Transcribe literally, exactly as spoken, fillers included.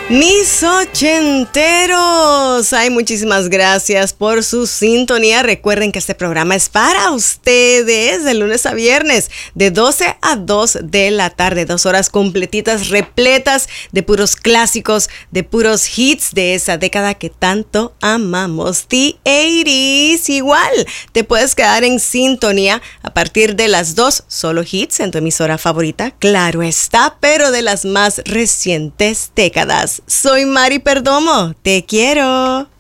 Mis ochenteros, ay, muchísimas gracias por su sintonía. Recuerden que este programa es para ustedes de lunes a viernes, de doce a dos de la tarde. Dos horas completitas, repletas de puros clásicos, de puros hits de esa década que tanto amamos. The ochenta. Igual, te puedes quedar en sintonía a partir de las dos, solo hits en tu emisora favorita, claro está, pero de las más recientes décadas. Soy Mari Perdomo, te quiero.